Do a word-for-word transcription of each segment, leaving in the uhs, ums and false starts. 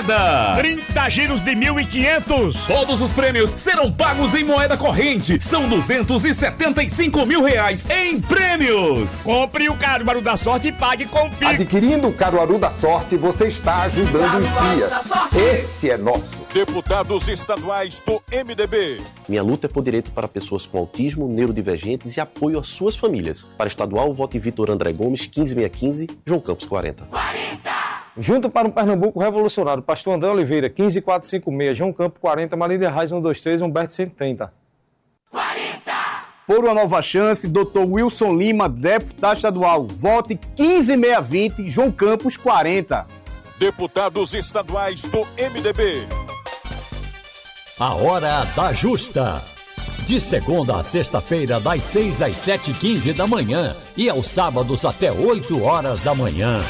rodada. trinta giros de mil e quinhentos. Todos os prêmios serão pagos em moeda corrente. São duzentos e setenta e cinco mil reais em prêmios. Compre o Caruaru da Sorte e pague com Pix. Adquirindo o Caruaru da Sorte, você está ajudando o C I A. Esse é nosso. Deputados estaduais do M D B. Minha luta é por direito para pessoas com autismo, neurodivergentes e apoio às suas famílias. Para estadual, vote Vitor André Gomes, quinze mil seiscentos e quinze, João Campos, quarenta. quarenta. Junto para um Pernambuco revolucionário, Pastor André Oliveira, quinze mil quatrocentos e cinquenta e seis, João Campos, quarenta, Marília Reis, cento e vinte e três, Humberto, cento e trinta. quarenta. Por uma nova chance, doutor Wilson Lima, deputado estadual, vote quinze mil seiscentos e vinte, João Campos, quarenta. Deputados estaduais do M D B. A Hora da Justa. De segunda a sexta-feira, das seis às sete e quinze da manhã e aos sábados até oito horas da manhã.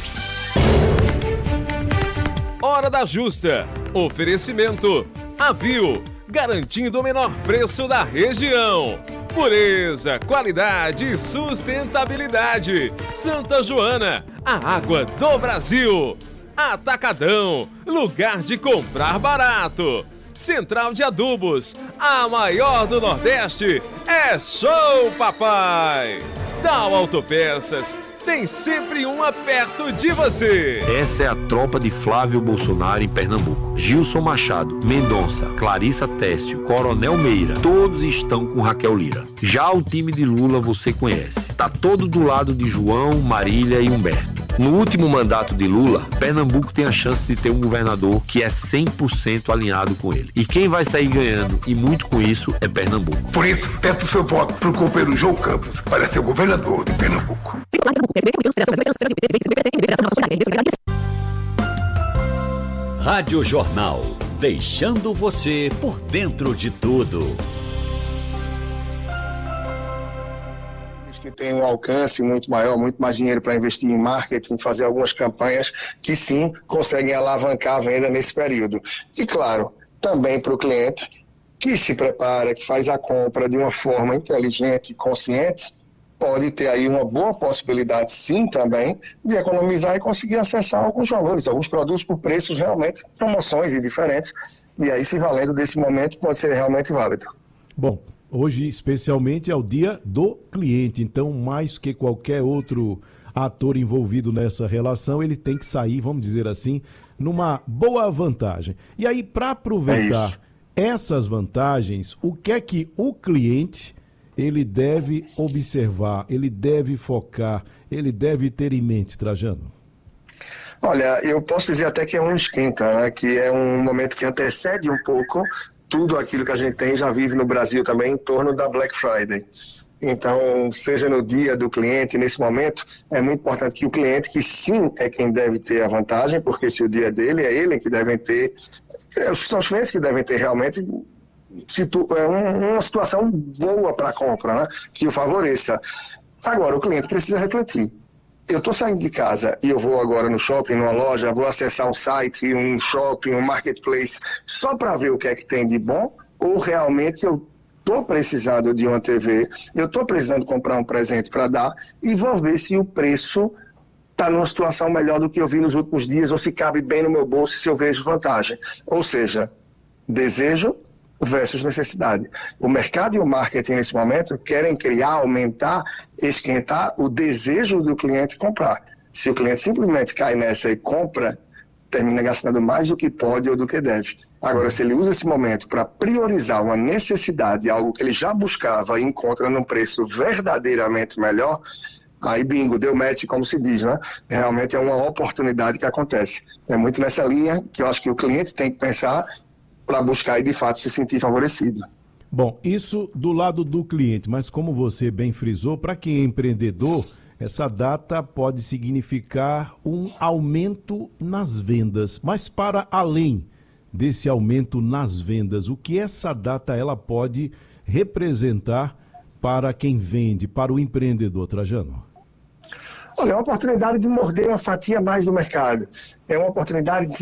Hora da Justa. Oferecimento Avil, garantindo o menor preço da região. Pureza, qualidade e sustentabilidade. Santa Joana, a água do Brasil. Atacadão, lugar de comprar barato. Central de Adubos, a maior do Nordeste, é Show Papai! Dal Autopeças, tem sempre uma perto de você. Essa é a tropa de Flávio Bolsonaro em Pernambuco. Gilson Machado, Mendonça, Clarissa Técio, Coronel Meira, todos estão com Raquel Lira. Já o time de Lula você conhece. Tá todo do lado de João, Marília e Humberto. No último mandato de Lula, Pernambuco tem a chance de ter um governador que é cem por cento alinhado com ele. E quem vai sair ganhando, e muito com isso, é Pernambuco. Por isso, peço seu voto para o companheiro João Campos para ser governador de Pernambuco. Rádio Jornal, deixando você por dentro de tudo. Que tem um alcance muito maior, muito mais dinheiro para investir em marketing, fazer algumas campanhas que sim conseguem alavancar a venda nesse período. E claro, também para o cliente que se prepara, que faz a compra de uma forma inteligente e consciente, pode ter aí uma boa possibilidade sim também de economizar e conseguir acessar alguns valores, alguns produtos por preços realmente, promoções e diferentes, e aí se valendo desse momento pode ser realmente válido. Bom, hoje, especialmente, é o dia do cliente. Então, mais que qualquer outro ator envolvido nessa relação, ele tem que sair, vamos dizer assim, numa boa vantagem. E aí, para aproveitar é essas vantagens, o que é que o cliente ele deve observar, ele deve focar, ele deve ter em mente, Trajano? Olha, eu posso dizer até que é um esquenta, né? Que é um momento que antecede um pouco tudo aquilo que a gente tem, já vive no Brasil também, em torno da Black Friday. Então, seja no dia do cliente, nesse momento, é muito importante que o cliente, que sim é quem deve ter a vantagem, porque se o dia é dele, é ele que devem ter, são os clientes que devem ter realmente situ, é uma situação boa para a compra, né? Que o favoreça. Agora, o cliente precisa refletir. Eu estou saindo de casa e eu vou agora no shopping, numa loja, vou acessar um site, um shopping, um marketplace, só para ver o que é que tem de bom, ou realmente eu estou precisando de uma T V, eu estou precisando comprar um presente para dar e vou ver se o preço está numa situação melhor do que eu vi nos últimos dias, ou se cabe bem no meu bolso, se eu vejo vantagem. Ou seja, desejo versus necessidade. O mercado e o marketing nesse momento querem criar, aumentar, esquentar o desejo do cliente comprar. Se o cliente simplesmente cai nessa e compra, termina gastando mais do que pode ou do que deve. Agora, se ele usa esse momento para priorizar uma necessidade, algo que ele já buscava e encontra num preço verdadeiramente melhor, aí bingo, deu match, como se diz, né? Realmente é uma oportunidade que acontece. É muito nessa linha que eu acho que o cliente tem que pensar para buscar e, de fato, se sentir favorecido. Bom, isso do lado do cliente, mas como você bem frisou, para quem é empreendedor, essa data pode significar um aumento nas vendas. Mas para além desse aumento nas vendas, o que essa data ela pode representar para quem vende, para o empreendedor, Trajano? Olha, é uma oportunidade de morder uma fatia a mais do mercado. É uma oportunidade de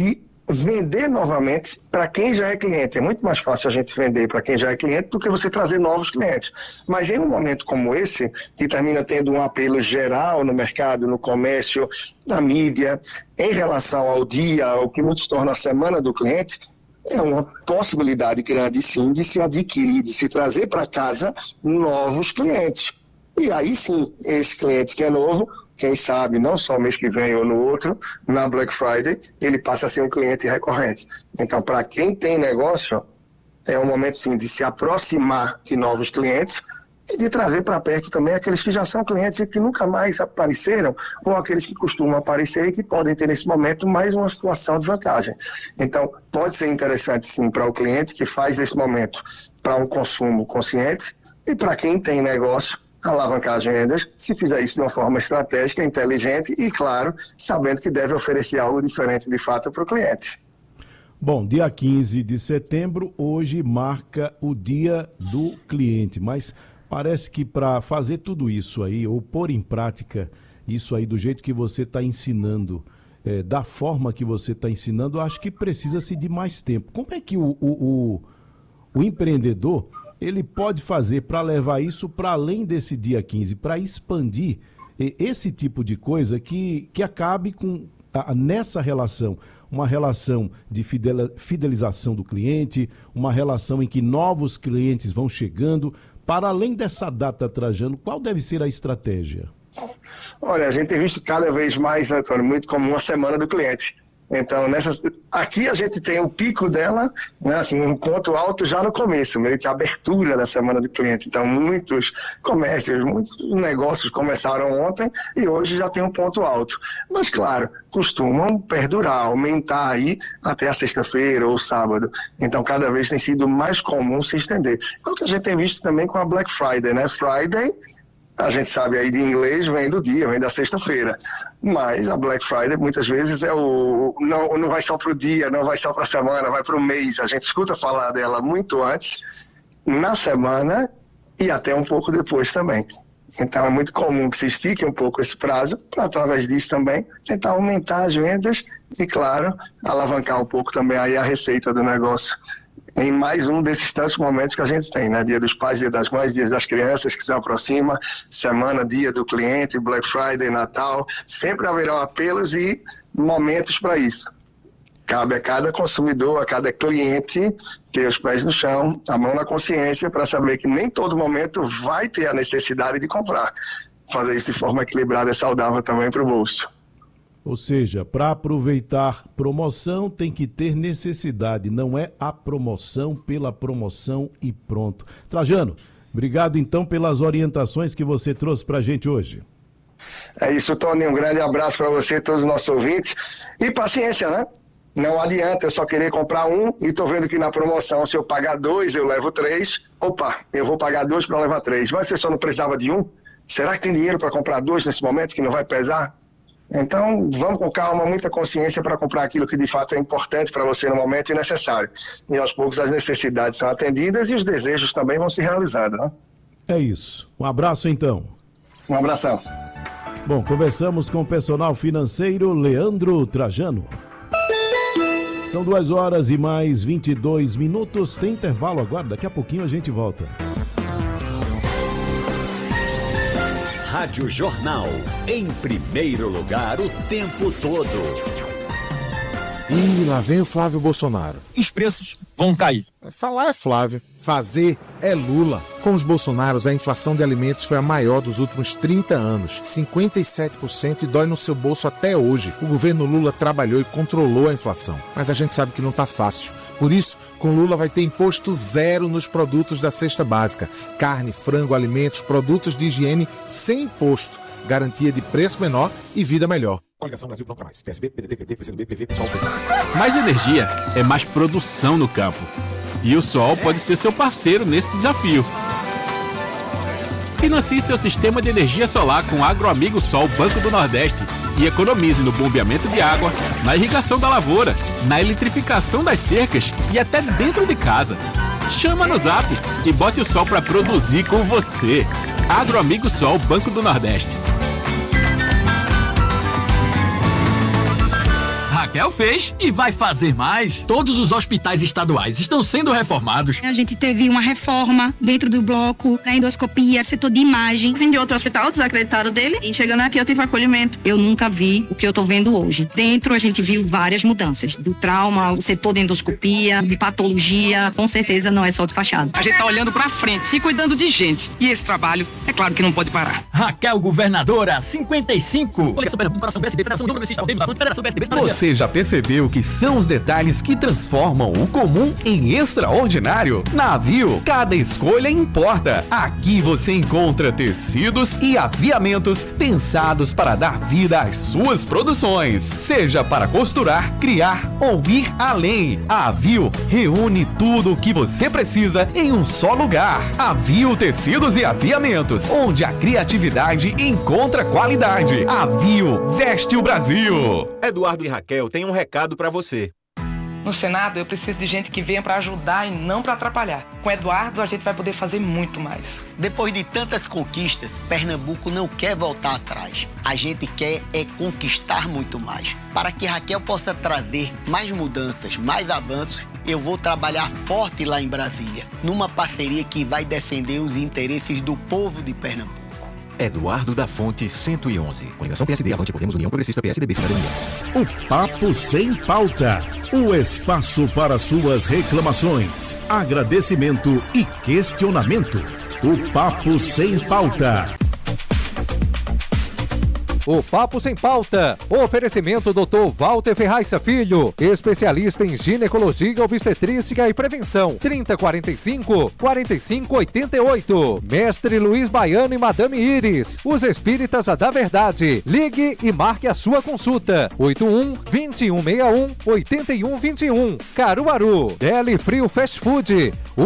vender novamente para quem já é cliente. É muito mais fácil a gente vender para quem já é cliente do que você trazer novos clientes. Mas em um momento como esse, que termina tendo um apelo geral no mercado, no comércio, na mídia, em relação ao dia, o que muitos torna a semana do cliente, é uma possibilidade grande, sim, de se adquirir, de se trazer para casa novos clientes. E aí sim, esse cliente que é novo, quem sabe, não só mês que vem ou no outro, na Black Friday, ele passa a ser um cliente recorrente. Então, para quem tem negócio, é um momento, sim, de se aproximar de novos clientes e de trazer para perto também aqueles que já são clientes e que nunca mais apareceram, ou aqueles que costumam aparecer e que podem ter, nesse momento, mais uma situação de vantagem. Então, pode ser interessante, sim, para o cliente que faz esse momento para um consumo consciente e para quem tem negócio, alavancar vendas, se fizer isso de uma forma estratégica, inteligente e, claro, sabendo que deve oferecer algo diferente de fato para o cliente. Bom, dia quinze de setembro, hoje marca o dia do cliente, mas parece que para fazer tudo isso aí, ou pôr em prática isso aí do jeito que você está ensinando, é, da forma que você está ensinando, eu acho que precisa-se de mais tempo. Como é que o, o, o, o empreendedor ele pode fazer para levar isso para além desse dia quinze, para expandir esse tipo de coisa que, que acabe com, a, nessa relação, uma relação de fidelização do cliente, uma relação em que novos clientes vão chegando. Para além dessa data, Trajano, qual deve ser a estratégia? Olha, a gente tem visto cada vez mais, Antônio, muito como uma semana do cliente. Então, nessas, aqui a gente tem o pico dela, né, assim, um ponto alto já no começo, meio que a abertura da semana do cliente. Então, muitos comércios, muitos negócios começaram ontem e hoje já tem um ponto alto. Mas, claro, costumam perdurar, aumentar aí até a sexta-feira ou sábado. Então, cada vez tem sido mais comum se estender. É o que a gente tem visto também com a Black Friday, né? Friday, a gente sabe aí de inglês, vem do dia, vem da sexta-feira. Mas a Black Friday muitas vezes é o não, não vai só para o dia, não vai só para a semana, vai para o mês. A gente escuta falar dela muito antes, na semana e até um pouco depois também. Então é muito comum que se estique um pouco esse prazo, para através disso também tentar aumentar as vendas e, claro, alavancar um pouco também aí a receita do negócio. Em mais um desses tantos momentos que a gente tem, né? Dia dos Pais, Dia das Mães, Dia das Crianças que se aproxima, semana, Dia do Cliente, Black Friday, Natal, sempre haverão apelos e momentos para isso. Cabe a cada consumidor, a cada cliente ter os pés no chão, a mão na consciência para saber que nem todo momento vai ter a necessidade de comprar. Fazer isso de forma equilibrada e saudável também para o bolso. Ou seja, para aproveitar promoção tem que ter necessidade, não é a promoção pela promoção e pronto. Trajano, obrigado então pelas orientações que você trouxe para a gente hoje. É isso, Tony, um grande abraço para você e todos os nossos ouvintes. E paciência, né? Não adianta eu só querer comprar um e estou vendo que na promoção, se eu pagar dois, eu levo três. Opa, eu vou pagar dois para levar três. Mas você só não precisava de um? Será que tem dinheiro para comprar dois nesse momento que não vai pesar? Então, vamos com calma, muita consciência para comprar aquilo que de fato é importante para você no momento e necessário. E aos poucos as necessidades são atendidas e os desejos também vão se realizando, né? É isso. Um abraço então. Um abração. Bom, conversamos com o personal financeiro Leandro Trajano. São duas horas e mais vinte e dois minutos. Tem intervalo agora, daqui a pouquinho a gente volta. Rádio Jornal, em primeiro lugar o tempo todo. Ih, lá vem o Flávio Bolsonaro. Os preços vão cair. Falar é Flávio, fazer é Lula. Com os Bolsonaros, a inflação de alimentos foi a maior dos últimos trinta anos, cinquenta e sete por cento, e dói no seu bolso até hoje. O governo Lula trabalhou e controlou a inflação, mas a gente sabe que não tá fácil. Por isso, com Lula vai ter imposto zero nos produtos da cesta básica. Carne, frango, alimentos, produtos de higiene sem imposto. Garantia de preço menor e vida melhor. Coligação Brasil Pronto pra Mais. P S B, P D T, P T, P C do B, P V, Pessoal, P T. Mais energia é mais produção no campo. E o sol pode ser seu parceiro nesse desafio. Financie seu sistema de energia solar com Agroamigo Sol Banco do Nordeste e economize no bombeamento de água, na irrigação da lavoura, na eletrificação das cercas e até dentro de casa. Chama no Zap e bote o sol para produzir com você. Agroamigo Sol Banco do Nordeste. Raquel fez e vai fazer mais. Todos os hospitais estaduais estão sendo reformados. A gente teve uma reforma dentro do bloco, a endoscopia, setor de imagem. Vim de outro hospital desacreditado dele e chegando aqui eu tive acolhimento. Eu nunca vi o que eu tô vendo hoje. Dentro a gente viu várias mudanças. Do trauma, o setor de endoscopia, de patologia. Com certeza não é só de fachada. A gente tá olhando pra frente e cuidando de gente. E esse trabalho, é claro que não pode parar. Raquel Governadora, cinquenta e cinco. Você já percebeu que são os detalhes que transformam o comum em extraordinário? Na Avio, cada escolha importa. Aqui você encontra tecidos e aviamentos pensados para dar vida às suas produções. Seja para costurar, criar ou ir além. A Avio reúne tudo o que você precisa em um só lugar. Avio Tecidos e Aviamentos, onde a criatividade encontra qualidade. Avio veste o Brasil. Eduardo e Raquel têm um recado para você. No Senado, eu preciso de gente que venha para ajudar e não para atrapalhar. Com Eduardo, a gente vai poder fazer muito mais. Depois de tantas conquistas, Pernambuco não quer voltar atrás. A gente quer é conquistar muito mais. Para que Raquel possa trazer mais mudanças, mais avanços, eu vou trabalhar forte lá em Brasília, numa parceria que vai defender os interesses do povo de Pernambuco. Eduardo da Fonte, cento e onze. Coligação P S D, Avante Podemos, União Progressista, P S D B, Cidadania. O Papo Sem Pauta. O espaço para suas reclamações, agradecimento e questionamento. O Papo Sem Pauta. O Papo Sem Pauta. Oferecimento doutor Walter Ferraixa Filho, especialista em ginecologia, obstetrícia e prevenção. trinta e quarenta e cinco, quarenta e cinco oitenta e oito. Mestre Luiz Baiano e Madame Iris, os espíritas da verdade. Ligue e marque a sua consulta. oito um, vinte e um sessenta e um, oitenta e um vinte e um. Caruaru. Deli Frio Fast Food.